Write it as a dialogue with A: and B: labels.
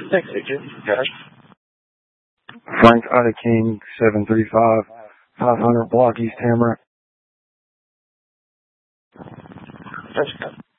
A: Thanks, Victor. Josh?
B: Frank Ida King, 735, 500 block East Tamarack.
A: Touchdown.